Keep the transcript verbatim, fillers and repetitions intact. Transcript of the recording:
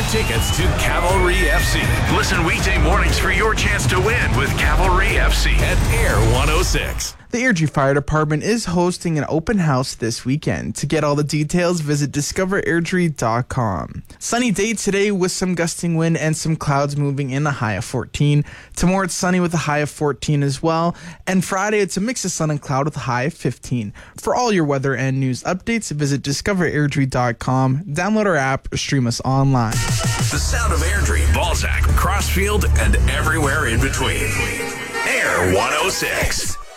tickets to Cavalry F C. Listen weekday mornings for your chance to win with Cavalry F C at Air one oh six. The Airdrie Fire Department is hosting an open house this weekend. To get all the details, visit discover airdrie dot com. Sunny day today with some gusting wind and some clouds moving in, a high of fourteen. Tomorrow it's sunny with a high of fourteen as well. And Friday it's a mix of sun and cloud with a high of fifteen. For all your weather and news updates, visit discover airdrie dot com. Download our app or stream us online. The sound of Airdrie, Balzac, Crossfield, and everywhere in between. Air one oh six.